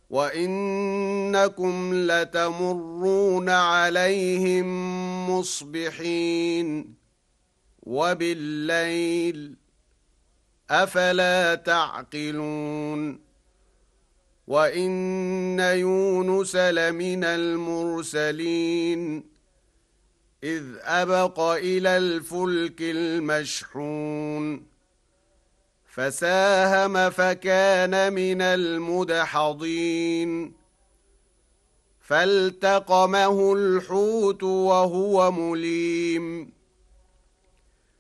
وإنكم لتمرون عليهم مصبحين وبالليل أفلا تعقلون وإن يونس لمن المرسلين إذ أبق إلى الفلك المشحون فساهم فكان من المدحضين فالتقمه الحوت وهو مليم